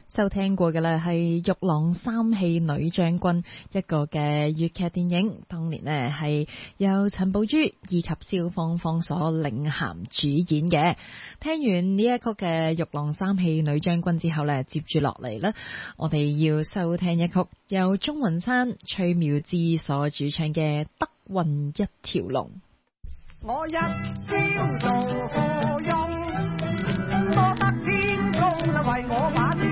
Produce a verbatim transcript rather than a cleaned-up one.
收聽過嘅咧係《玉郎三戲女將軍》一個嘅粵劇電影，當年呢係由陳寶珠以及蕭芳芳所領銜主演嘅。聽完呢一曲嘅《玉郎三戲女將軍》之後呢，接住落嚟呢，我哋要收聽一曲由鍾雲山、崔妙芝所主唱嘅《德運一條龍》。 我一朝做富翁，多得天公為我把